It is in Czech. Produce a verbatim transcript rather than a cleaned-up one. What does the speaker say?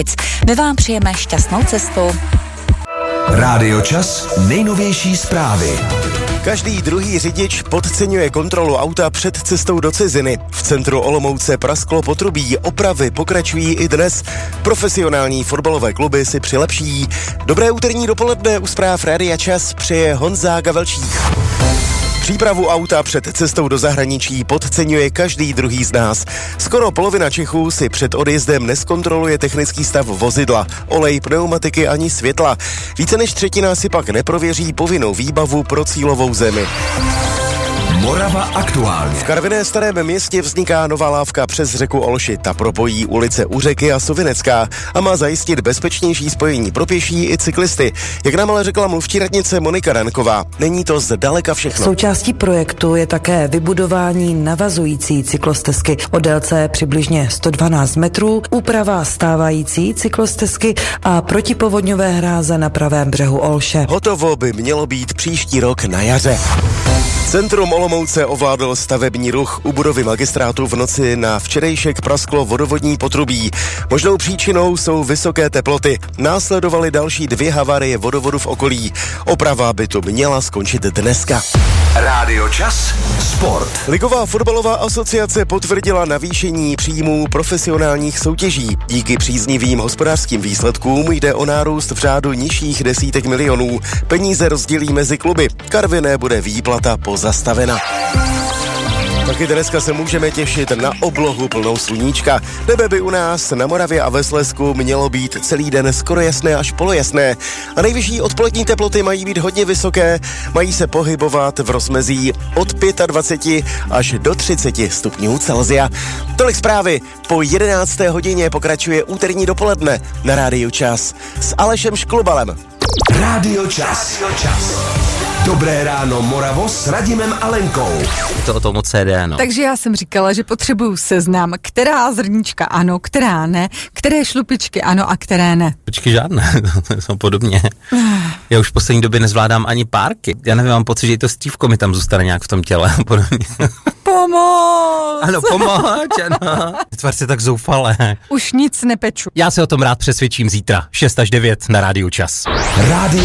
My vám přejeme šťastnou cestu. Rádio Čas, nejnovější zprávy. Každý druhý řidič podceňuje kontrolu auta před cestou do ciziny. V centru Olomouce prasklo potrubí, opravy pokračují i dnes. Profesionální fotbalové kluby si přilepší. Dobré úterní dopoledne u zpráv Rádia Čas přeje Honza Gavelčík. Přípravu auta před cestou do zahraničí podceňuje každý druhý z nás. Skoro polovina Čechů si před odjezdem neskontroluje technický stav vozidla, olej, pneumatiky ani světla. Více než třetina si pak neprověří povinnou výbavu pro cílovou zemi. Morava aktuálně. V Karviné Starém Městě vzniká nová lávka přes řeku Olši. Ta propojí ulice U Řeky a Sovinecká a má zajistit bezpečnější spojení pro pěší i cyklisty. Jak nám ale řekla mluvčí radnice Monika Ranková, není to zdaleka všechno. Součástí projektu je také vybudování navazující cyklostezky o délce přibližně sto dvanáct metrů, úprava stávající cyklostezky a protipovodňové hráze na pravém břehu Olše. Hotovo by mělo být příští rok na jaře. Centrum Olomouce ovládl stavební ruch. U budovy magistrátu v noci na včerejšek prasklo vodovodní potrubí. Možnou příčinou jsou vysoké teploty. Následovaly další dvě havárie vodovodu v okolí. Oprava by to měla skončit dneska. Rádio Čas, sport. Ligová fotbalová asociace potvrdila navýšení příjmů profesionálních soutěží. Díky příznivým hospodářským výsledkům jde o nárůst v řádu nižších desítek milionů. Peníze rozdělí mezi kluby. Karviné bude výplata pozastavena. Taky dneska se můžeme těšit na oblohu plnou sluníčka. Nebe by u nás na Moravě a ve Slezsku mělo být celý den skoro jasné až polojasné. A nejvyšší odpolední teploty mají být hodně vysoké, mají se pohybovat v rozmezí od dvacet pět až do třicet stupňů Celsia. Tolik zprávy. Po jedenácté hodině pokračuje úterní dopoledne na Rádiu Čas s Alešem Šklubalem. Rádio Čas. Dobré ráno, Moravo, s Radimem a Lenkou. Je to o tom C D, no. Takže já jsem říkala, že potřebuju seznam, která zrníčka ano, která ne, které šlupičky ano a které ne. Počkej, žádné, to jsou podobně. Já už v poslední době nezvládám ani párky. Já nevím, mám pocit, že i to stívko mi tam zůstane nějak v tom těle. Podobně. Pomoc! Ano, pomoc, ano. Tvar se tak zoufale. Už nic nepeču. Já se o tom rád přesvědčím zítra, šest až devět na Rádiu Čas. Rádio